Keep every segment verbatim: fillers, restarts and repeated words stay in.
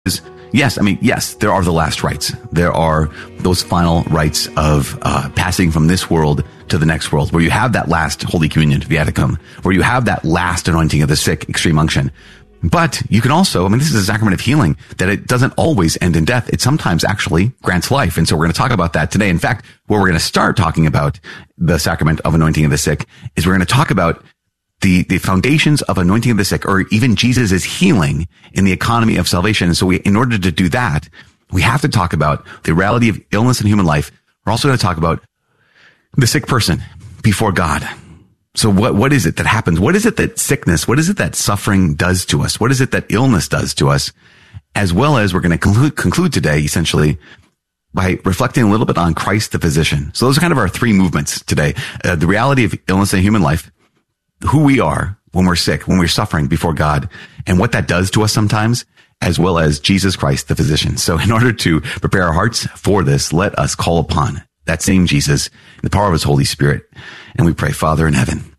Yes, I mean, yes, there are the last rites. There are those final rites of uh, passing from this world to the next world, where you have that last Holy Communion, Viaticum, where you have that last anointing of the sick, extreme unction. But you can also, I mean, this is a sacrament of healing, that it doesn't always end in death. It sometimes actually grants life. And so we're going to talk about that today. In fact, where we're going to start talking about the sacrament of anointing of the sick is we're going to talk about the, the foundations of anointing of the sick, or even Jesus' healing in the economy of salvation. And so we, in order to do that, we have to talk about the reality of illness in human life. We're also going to talk about the sick person before God. So what, what is it that happens? What is it that sickness, what is it that suffering does to us? What is it that illness does to us? As well as we're going to conclude, conclude today, essentially, by reflecting a little bit on Christ the physician. So those are kind of our three movements today. Uh, the reality of illness in human life, who we are when we're sick, when we're suffering before God, and what that does to us sometimes, as well as Jesus Christ, the physician. So in order to prepare our hearts for this, let us call upon that same Jesus in the power of his Holy Spirit. And we pray, Father in heaven,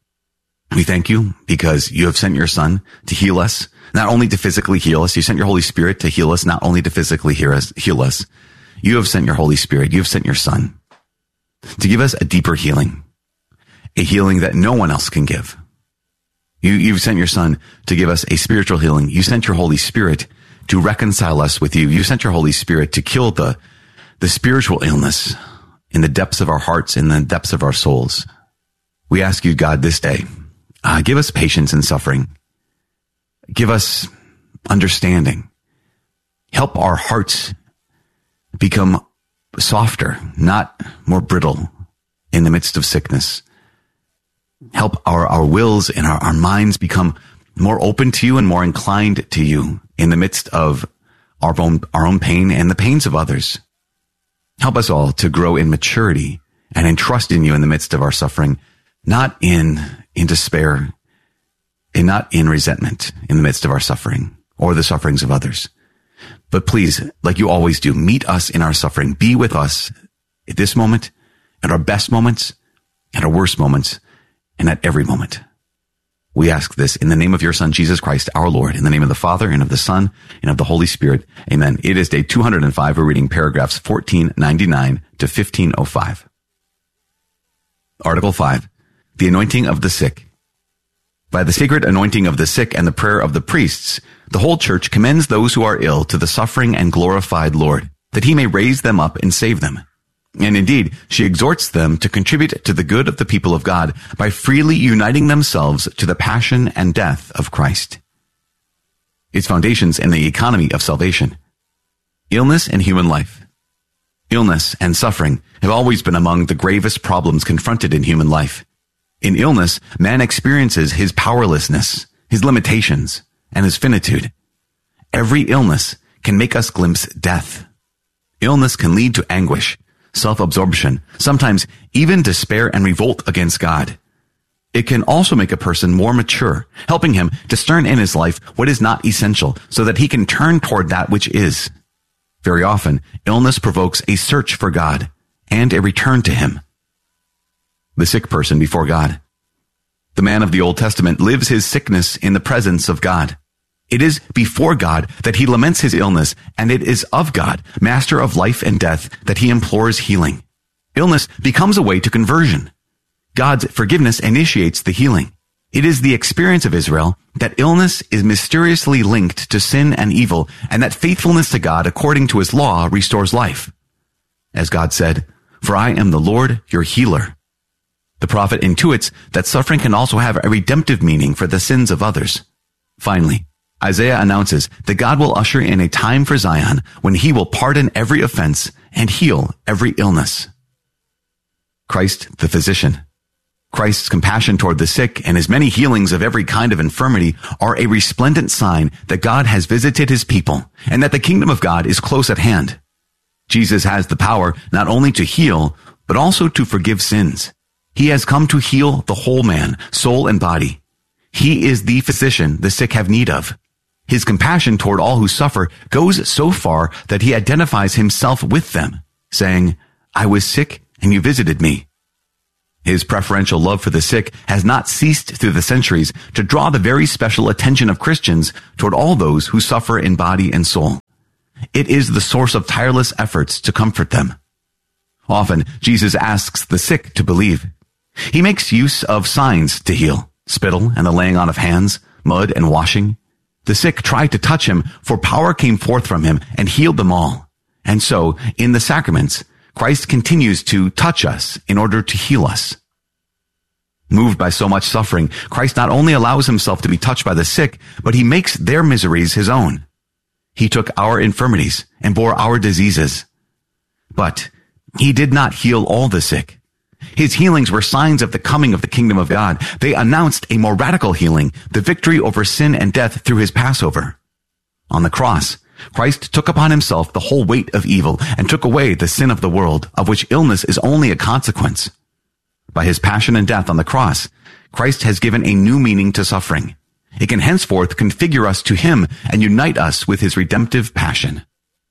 we thank you because you have sent your Son to heal us, not only to physically heal us. You sent your Holy Spirit to heal us, not only to physically heal us, heal us. You have sent your Holy Spirit. You have sent your Son to give us a deeper healing. A healing that no one else can give. You, you've sent your Son to give us a spiritual healing. You sent your Holy Spirit to reconcile us with you. You sent your Holy Spirit to kill the, the spiritual illness in the depths of our hearts, in the depths of our souls. We ask you, God, this day, uh, give us patience in suffering. Give us understanding. Help our hearts become softer, not more brittle in the midst of sickness. Help our, our wills and our, our minds become more open to you and more inclined to you in the midst of our own, our own pain and the pains of others. Help us all to grow in maturity and in trust in you in the midst of our suffering, not in, in despair and not in resentment in the midst of our suffering or the sufferings of others. But please, like you always do, meet us in our suffering. Be with us at this moment, at our best moments, at our worst moments, and at every moment. We ask this in the name of your Son, Jesus Christ, our Lord, in the name of the Father, and of the Son, and of the Holy Spirit. Amen. It is day two hundred five. We're reading paragraphs fourteen ninety-nine to fifteen oh five. Article five, the anointing of the sick. By the sacred anointing of the sick and the prayer of the priests, the whole church commends those who are ill to the suffering and glorified Lord, that he may raise them up and save them. And indeed, she exhorts them to contribute to the good of the people of God by freely uniting themselves to the passion and death of Christ. Its foundations in the economy of salvation. Illness in human life. Illness and suffering have always been among the gravest problems confronted in human life. In illness, man experiences his powerlessness, his limitations, and his finitude. Every illness can make us glimpse death. Illness can lead to anguish, self-absorption, sometimes even despair and revolt against God. It can also make a person more mature, helping him discern in his life what is not essential so that he can turn toward that which is. Very often, illness provokes a search for God and a return to him. The sick person before God. The man of the Old Testament lives his sickness in the presence of God. It is before God that he laments his illness, and it is of God, master of life and death, that he implores healing. Illness becomes a way to conversion. God's forgiveness initiates the healing. It is the experience of Israel that illness is mysteriously linked to sin and evil, and that faithfulness to God according to his law restores life. As God said, "For I am the Lord, your healer." The prophet intuits that suffering can also have a redemptive meaning for the sins of others. Finally, Isaiah announces that God will usher in a time for Zion when he will pardon every offense and heal every illness. Christ, the physician. Christ's compassion toward the sick and his many healings of every kind of infirmity are a resplendent sign that God has visited his people and that the kingdom of God is close at hand. Jesus has the power not only to heal, but also to forgive sins. He has come to heal the whole man, soul and body. He is the physician the sick have need of. His compassion toward all who suffer goes so far that he identifies himself with them, saying, "I was sick and you visited me." His preferential love for the sick has not ceased through the centuries to draw the very special attention of Christians toward all those who suffer in body and soul. It is the source of tireless efforts to comfort them. Often, Jesus asks the sick to believe. He makes use of signs to heal, spittle and the laying on of hands, mud and washing. The sick tried to touch him, for power came forth from him and healed them all. And so, in the sacraments, Christ continues to touch us in order to heal us. Moved by so much suffering, Christ not only allows himself to be touched by the sick, but he makes their miseries his own. He took our infirmities and bore our diseases. But he did not heal all the sick. His healings were signs of the coming of the kingdom of God. They announced a more radical healing, the victory over sin and death through his Passover. On the cross, Christ took upon himself the whole weight of evil and took away the sin of the world, of which illness is only a consequence. By his passion and death on the cross, Christ has given a new meaning to suffering. It can henceforth configure us to him and unite us with his redemptive passion.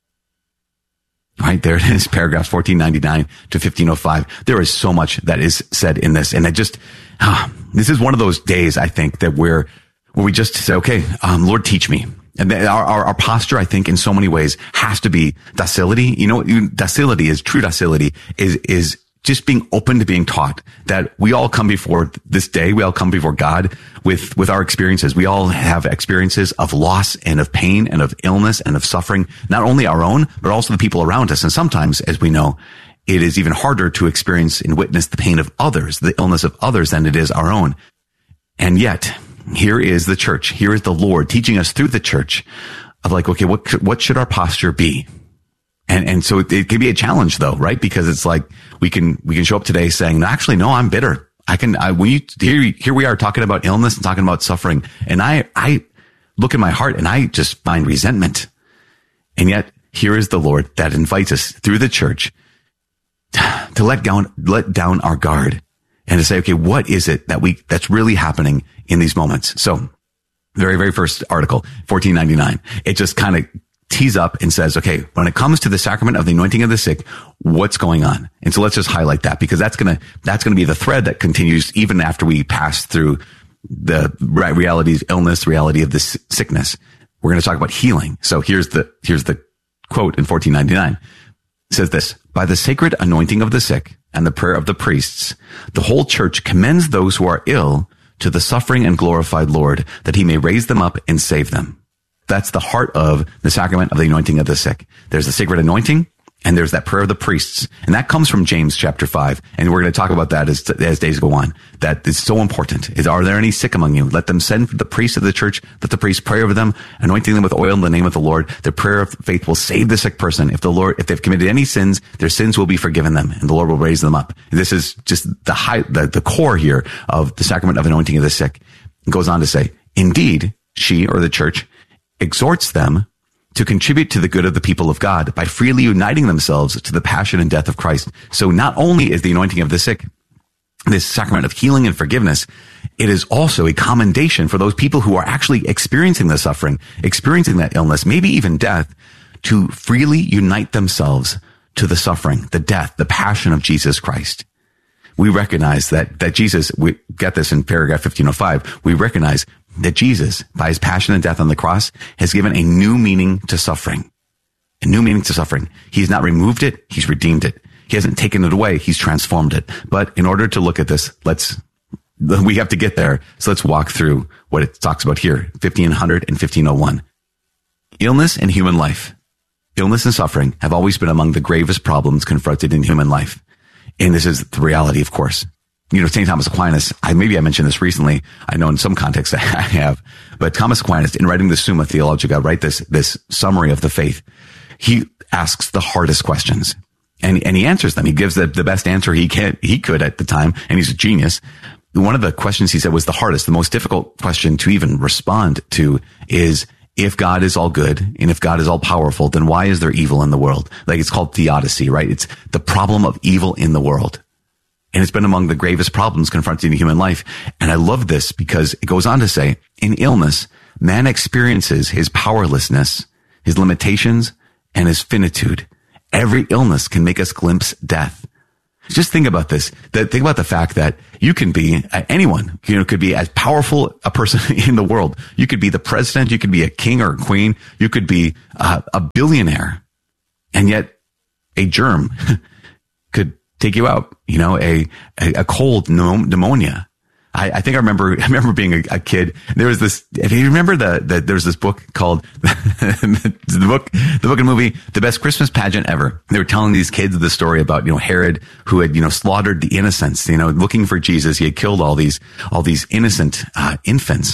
Right there it is, paragraphs fourteen ninety-nine to fifteen oh five. There is so much that is said in this. And I just, ah, this is one of those days, I think, that we're, where we just say, okay, um, Lord, teach me. And our, our, our posture, I think, in so many ways has to be docility. You know, docility is, true docility is, is just being open to being taught that we all come before this day. We all come before God with, with our experiences. We all have experiences of loss and of pain and of illness and of suffering, not only our own, but also the people around us. And sometimes, as we know, it is even harder to experience and witness the pain of others, the illness of others, than it is our own. And yet, here is the church. Here is the Lord teaching us through the church of like, okay, what, what should our posture be? And, and so it, it can be a challenge though, right? Because it's like, we can, we can show up today saying, actually, no, I'm bitter. I can, I, when you, here, here we are talking about illness and talking about suffering. And I, I look in my heart and I just find resentment. And yet here is the Lord that invites us through the church to let down, let down our guard and to say, okay, what is it that we, that's really happening in these moments? So very, very first article, fourteen ninety-nine, it just kind of tees up and says, okay, when it comes to the sacrament of the anointing of the sick, what's going on? And so let's just highlight that, because that's going to, that's going to be the thread that continues even after we pass through the realities, illness, reality of this sickness. We're going to talk about healing. So here's the, here's the quote in fourteen ninety-nine. It says this: by the sacred anointing of the sick and the prayer of the priests, the whole church commends those who are ill to the suffering and glorified Lord, that he may raise them up and save them. That's the heart of the sacrament of the anointing of the sick. There's the sacred anointing, and there's that prayer of the priests. And that comes from James chapter five. And we're going to talk about that as, as days go on. That is so important. Is, are there any sick among you? Let them send the priest of the church. Let the priest pray over them, anointing them with oil in the name of the Lord. The prayer of faith will save the sick person. If the Lord, if they've committed any sins, their sins will be forgiven them, and the Lord will raise them up. This is just the high, the, the core here of the sacrament of anointing of the sick. It goes on to say, indeed, she, or the church, exhorts them to contribute to the good of the people of God by freely uniting themselves to the passion and death of Christ. So not only is the anointing of the sick this sacrament of healing and forgiveness, it is also a commendation for those people who are actually experiencing the suffering, experiencing that illness, maybe even death, to freely unite themselves to the suffering, the death, the passion of Jesus Christ. We recognize that, that Jesus, we get this in paragraph fifteen oh five, we recognize that Jesus, by his passion and death on the cross, has given a new meaning to suffering. A new meaning to suffering. He's not removed it, he's redeemed it. He hasn't taken it away, he's transformed it. But in order to look at this, let's, we have to get there. So let's walk through what it talks about here, fifteen hundred and fifteen oh one. Illness in human life. Illness and suffering have always been among the gravest problems confronted in human life. And this is the reality, of course. You know, Saint Thomas Aquinas, I, maybe I mentioned this recently. I know in some contexts I have, but Thomas Aquinas, in writing the Summa Theologica, right, this, this summary of the faith, he asks the hardest questions and, and he answers them. He gives the, the best answer he can, he could at the time. And he's a genius. One of the questions he said was the hardest, the most difficult question to even respond to is, if God is all good and if God is all powerful, then why is there evil in the world? Like, it's called theodicy, right? It's the problem of evil in the world. And it's been among the gravest problems confronting human life. And I love this because it goes on to say, in illness, man experiences his powerlessness, his limitations, and his finitude. Every illness can make us glimpse death. Just think about this. That, think about the fact that you can be, uh, anyone, you know, could be as powerful a person in the world. You could be the president. You could be a king or a queen. You could be uh, a billionaire. And yet a germ could take you out, you know, a, a, a cold pneumonia. I, I think I remember, I remember being a, a kid. There was this, if you remember the, the, there was this book called the book, the book and movie, The Best Christmas Pageant Ever. They were telling these kids the story about, you know, Herod, who had, you know, slaughtered the innocents, you know, looking for Jesus. He had killed all these, all these innocent, uh, infants.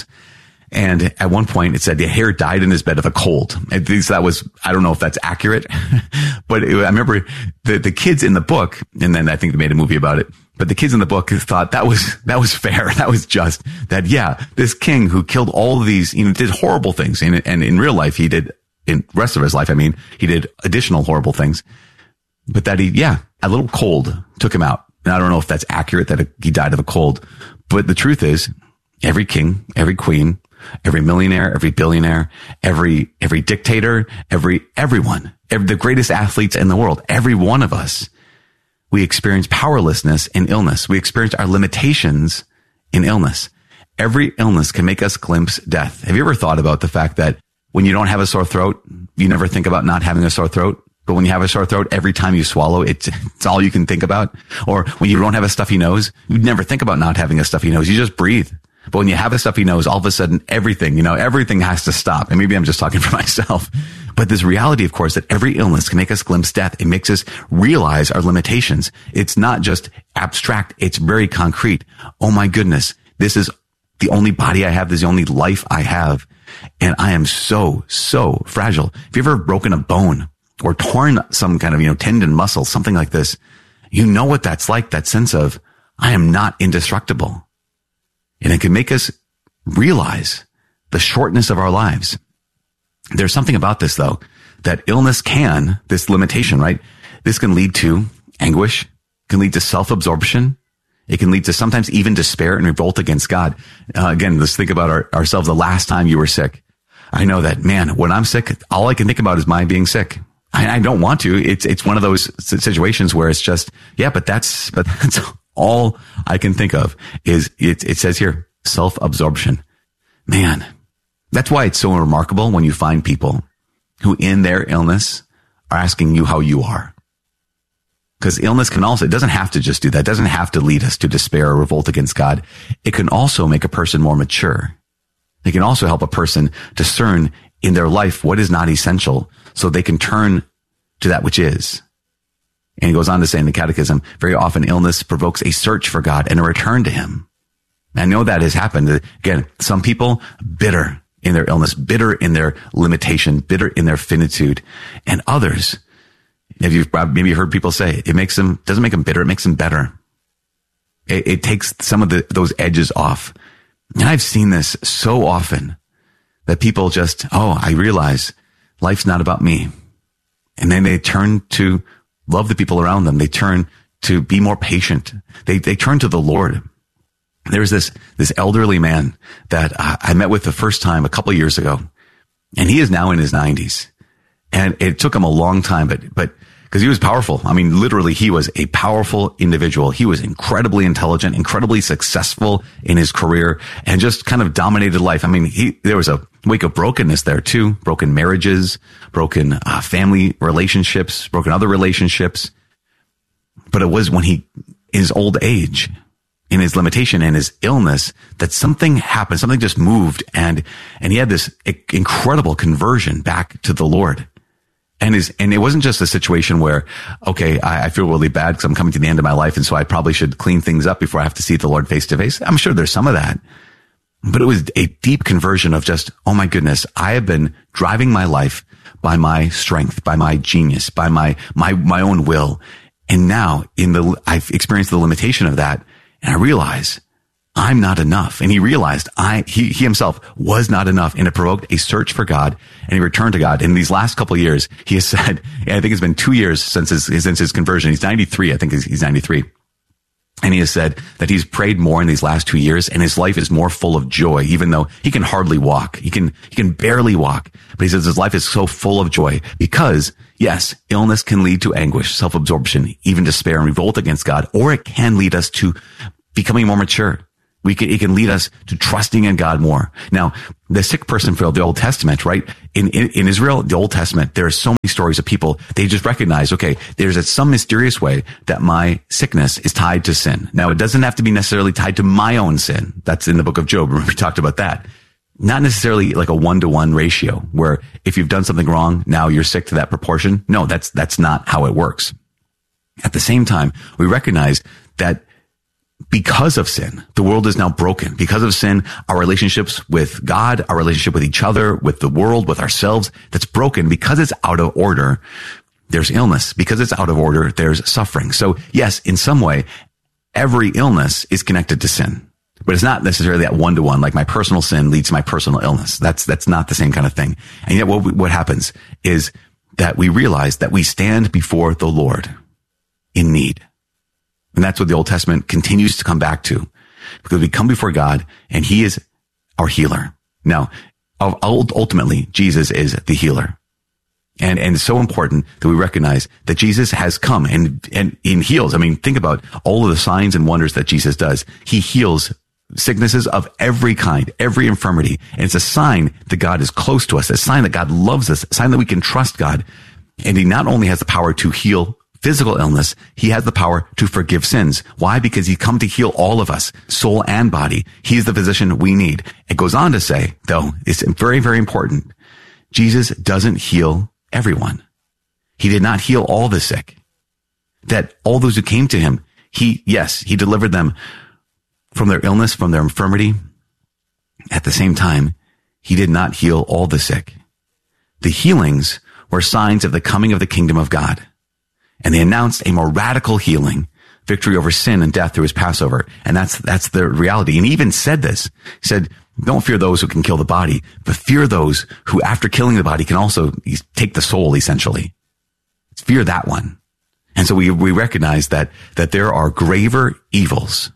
And at one point it said, yeah, Herod died in his bed of a cold. At least that was, I don't know if that's accurate, but it, I remember the, the kids in the book, and then I think they made a movie about it. But the kids in the book thought that was, that was fair. That was just that, yeah, this king who killed all of these, you know, did horrible things. And, and in real life, he did, in the rest of his life, I mean, he did additional horrible things. But that he, yeah, a little cold took him out. And I don't know if that's accurate that he died of a cold. But the truth is, every king, every queen, every millionaire, every billionaire, every, every dictator, every, everyone, every, the greatest athletes in the world, every one of us, we experience powerlessness in illness. We experience our limitations in illness. Every illness can make us glimpse death. Have you ever thought about the fact that when you don't have a sore throat, you never think about not having a sore throat? But when you have a sore throat, every time you swallow, it's, it's all you can think about. Or when you don't have a stuffy nose, you never think about not having a stuffy nose. You just breathe. But when you have a stuffy nose, all of a sudden, everything, you know, everything has to stop. And maybe I'm just talking for myself. But this reality, of course, that every illness can make us glimpse death. It makes us realize our limitations. It's not just abstract. It's very concrete. Oh my goodness. This is the only body I have. This is the only life I have. And I am so, so fragile. Have you ever broken a bone or torn some kind of, you know, tendon, muscle, something like this? You know what that's like, that sense of, I am not indestructible. And it can make us realize the shortness of our lives. There's something about this, though, that illness can, this limitation, right? This can lead to anguish, can lead to self-absorption. It can lead to sometimes even despair and revolt against God. Uh, again, let's think about our, ourselves the last time you were sick. I know that, man, when I'm sick, all I can think about is my being sick. I, I don't want to. It's, it's one of those situations where it's just, yeah, but that's, but that's all I can think of is it, it says here, self-absorption. Man, that's why it's so remarkable when you find people who in their illness are asking you how you are. Because illness can also, it doesn't have to just do that. It doesn't have to lead us to despair or revolt against God. It can also make a person more mature. It can also help a person discern in their life what is not essential so they can turn to that which is. And he goes on to say in the Catechism, very often illness provokes a search for God and a return to him. And I know that has happened. Again, some people bitter in their illness, bitter in their limitation, bitter in their finitude, and others, if you've maybe heard people say, it makes them, doesn't make them bitter, it makes them better. It, it takes some of the, those edges off. And I've seen this so often that people just, oh, I realize life's not about me. And then they turn to love the people around them. They turn to be more patient. They, they turn to the Lord. There's this, this elderly man that I met with the first time a couple of years ago, and he is now in his nineties. And it took him a long time, but, but, because he was powerful. I mean, literally, he was a powerful individual. He was incredibly intelligent, incredibly successful in his career, and just kind of dominated life. I mean, he, there was a wake of brokenness there too. Broken marriages, broken uh, family relationships, broken other relationships. But it was when he, in his old age, in his limitation and his illness, that something happened, something just moved, and, and he had this incredible conversion back to the Lord. And his, and it wasn't just a situation where, okay, I, I feel really bad because I'm coming to the end of my life, and so I probably should clean things up before I have to see the Lord face to face. I'm sure there's some of that, but it was a deep conversion of just, oh my goodness, I have been driving my life by my strength, by my genius, by my, my, my own will. And now in the, I've experienced the limitation of that. And I realize I'm not enough. And he realized I, he, he himself was not enough. And it provoked a search for God, and he returned to God. In these last couple of years, he has said, I think it's been two years since his, since his conversion. He's ninety-three. I think he's, he's ninety-three. And he has said that he's prayed more in these last two years and his life is more full of joy, even though he can hardly walk. He can, he can barely walk. But he says his life is so full of joy because, yes, illness can lead to anguish, self-absorption, even despair and revolt against God, or it can lead us to becoming more mature. We can, it can lead us to trusting in God more. Now, the sick person for the Old Testament, right? In, in, in Israel, the Old Testament, there are so many stories of people. They just recognize, okay, there's a, some mysterious way that my sickness is tied to sin. Now, it doesn't have to be necessarily tied to my own sin. That's in the book of Job. Remember, we talked about that. Not necessarily like a one-to-one ratio where if you've done something wrong, now you're sick to that proportion. No, that's, that's not how it works. At the same time, we recognize that because of sin, the world is now broken. Because of sin, our relationships with God, our relationship with each other, with the world, with ourselves, that's broken. Because it's out of order, there's illness. Because it's out of order, there's suffering. So yes, in some way, every illness is connected to sin. But it's not necessarily that one-to-one, like my personal sin leads to my personal illness. That's, that's not the same kind of thing. And yet what, what happens is that we realize that we stand before the Lord in need. And that's what the Old Testament continues to come back to, because we come before God and he is our healer. Now, ultimately, Jesus is the healer. And, and it's so important that we recognize that Jesus has come and, and, and heals. I mean, think about all of the signs and wonders that Jesus does. He heals sicknesses of every kind, every infirmity. And it's a sign that God is close to us, a sign that God loves us, a sign that we can trust God. And he not only has the power to heal physical illness, he has the power to forgive sins. Why? Because he's come to heal all of us, soul and body. He's the physician we need. It goes on to say, though, it's very, very important. Jesus doesn't heal everyone. He did not heal all the sick. That all those who came to him, he, yes, he delivered them from their illness, from their infirmity. At the same time, he did not heal all the sick. The healings were signs of the coming of the kingdom of God. And they announced a more radical healing, victory over sin and death through his Passover. And that's, that's the reality. And he even said this. He said, don't fear those who can kill the body, but fear those who after killing the body can also take the soul, essentially. Fear that one. And so we, we recognize that, that there are graver evils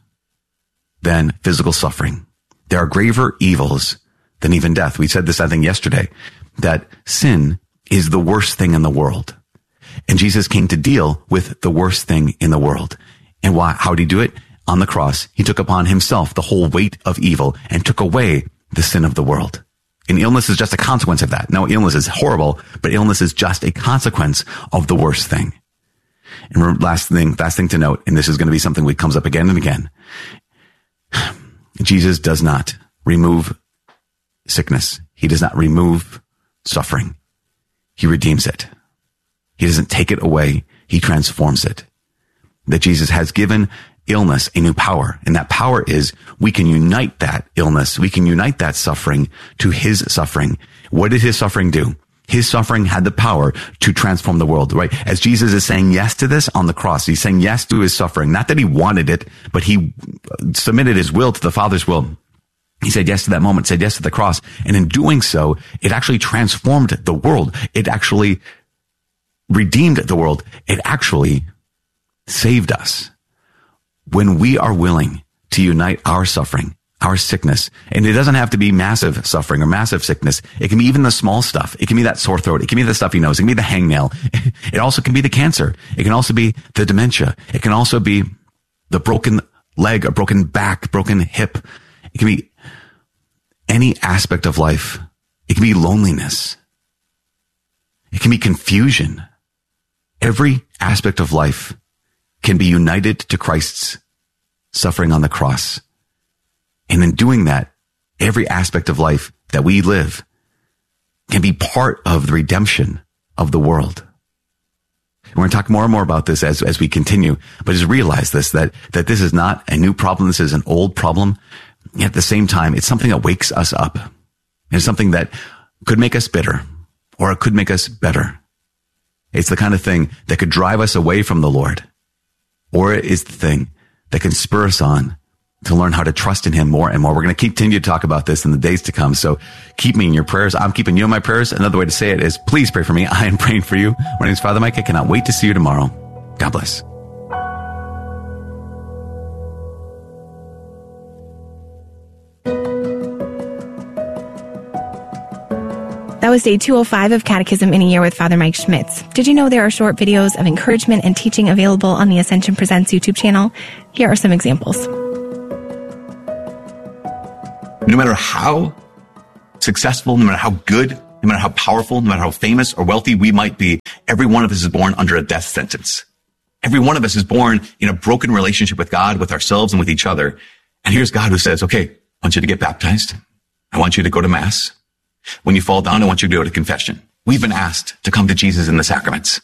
than physical suffering. There are graver evils than even death. We said this, I think, yesterday, that sin is the worst thing in the world. And Jesus came to deal with the worst thing in the world. And why? How did he do it? On the cross, he took upon himself the whole weight of evil and took away the sin of the world. And illness is just a consequence of that. No, illness is horrible, but illness is just a consequence of the worst thing. And last thing, last thing to note, and this is going to be something that comes up again and again. Jesus does not remove sickness. He does not remove suffering. He redeems it. He doesn't take it away. He transforms it. That Jesus has given illness a new power. And that power is we can unite that illness. We can unite that suffering to his suffering. What did his suffering do? His suffering had the power to transform the world, right? As Jesus is saying yes to this on the cross, he's saying yes to his suffering. Not that he wanted it, but he submitted his will to the Father's will. He said yes to that moment, said yes to the cross. And in doing so, it actually transformed the world. It actually redeemed the world. It actually saved us. When we are willing to unite our suffering, our sickness, and it doesn't have to be massive suffering or massive sickness. It can be even the small stuff. It can be that sore throat. It can be the stuffy nose. It can be the hangnail. It also can be the cancer. It can also be the dementia. It can also be the broken leg, a broken back, broken hip. It can be any aspect of life. It can be loneliness. It can be confusion. Every aspect of life can be united to Christ's suffering on the cross. And in doing that, every aspect of life that we live can be part of the redemption of the world. And we're going to talk more and more about this as, as we continue, but just realize this, that, that this is not a new problem. This is an old problem. Yet at the same time, it's something that wakes us up. It's something that could make us bitter, or it could make us better. It's the kind of thing that could drive us away from the Lord, or it is the thing that can spur us on to learn how to trust in him more and more. We're going to continue to talk about this in the days to come. So keep me in your prayers. I'm keeping you in my prayers. Another way to say it is please pray for me. I am praying for you. My name is Father Mike. I cannot wait to see you tomorrow. God bless. was day two oh five of Catechism in a Year with Father Mike Schmitz. Did you know there are short videos of encouragement and teaching available on the Ascension Presents YouTube channel? Here are some examples. No matter how successful, no matter how good, no matter how powerful, no matter how famous or wealthy we might be, every one of us is born under a death sentence. Every one of us is born in a broken relationship with God, with ourselves, and with each other. And here's God who says, okay, I want you to get baptized. I want you to go to Mass. When you fall down, I want you to go to confession. We've been asked to come to Jesus in the sacraments.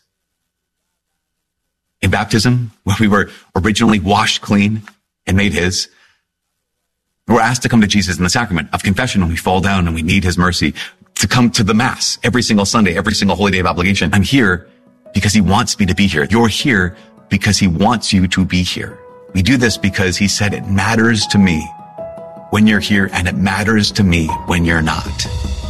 In baptism, where we were originally washed clean and made His, we're asked to come to Jesus in the sacrament of confession when we fall down and we need His mercy, to come to the Mass every single Sunday, every single holy day of obligation. I'm here because He wants me to be here. You're here because He wants you to be here. We do this because He said it matters to me when you're here, and it matters to me when you're not.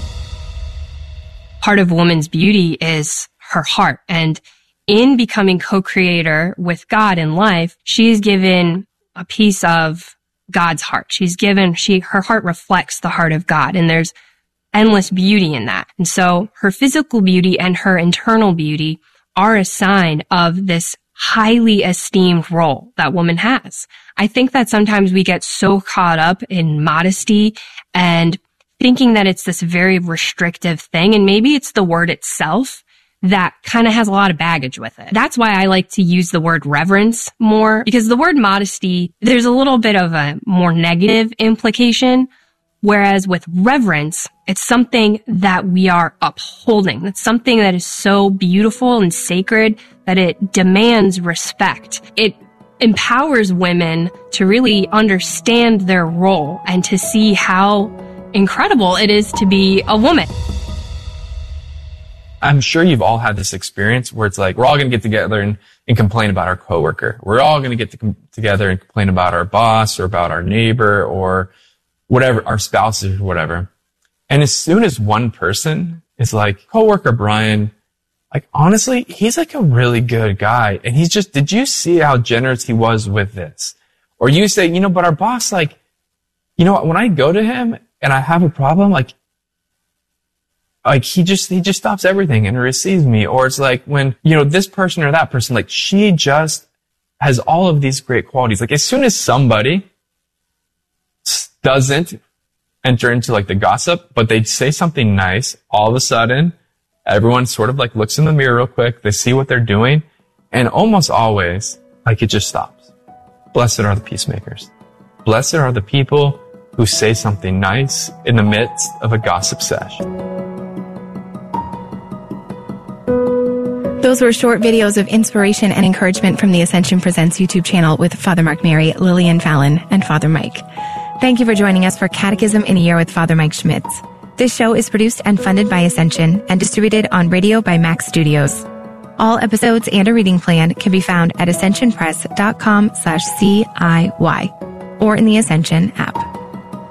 Part of woman's beauty is her heart. And in becoming co-creator with God in life, she's given a piece of God's heart. She's given, she, her heart reflects the heart of God. And there's endless beauty in that. And so her physical beauty and her internal beauty are a sign of this highly esteemed role that woman has. I think that sometimes we get so caught up in modesty and thinking that it's this very restrictive thing. And maybe it's the word itself that kind of has a lot of baggage with it. That's why I like to use the word reverence more, because the word modesty, there's a little bit of a more negative implication. Whereas with reverence, it's something that we are upholding. It's something that is so beautiful and sacred that it demands respect. It empowers women to really understand their role and to see how incredible it is to be a woman. I'm sure you've all had this experience where it's like, we're all going to get together and, and complain about our coworker. We're all going to get to com- together and complain about our boss or about our neighbor or whatever, our spouses or whatever. And as soon as one person is like, coworker Brian, like, honestly, he's like a really good guy. And he's just, did you see how generous he was with this? Or you say, you know, but our boss, like, you know what, when I go to him and I have a problem, like, like he just, he just stops everything and receives me. Or it's like when, you know, this person or that person, like, she just has all of these great qualities. Like, as soon as somebody doesn't enter into like the gossip, but they say something nice, all of a sudden, everyone sort of like looks in the mirror real quick. They see what they're doing. And almost always, like, it just stops. Blessed are the peacemakers. Blessed are the people who say something nice in the midst of a gossip sesh. Those were short videos of inspiration and encouragement from the Ascension Presents YouTube channel with Father Mark Mary, Lillian Fallon, and Father Mike. Thank you for joining us for Catechism in a Year with Father Mike Schmitz. This show is produced and funded by Ascension and distributed on radio by Max Studios. All episodes and a reading plan can be found at ascensionpress.com slash CIY or in the Ascension app.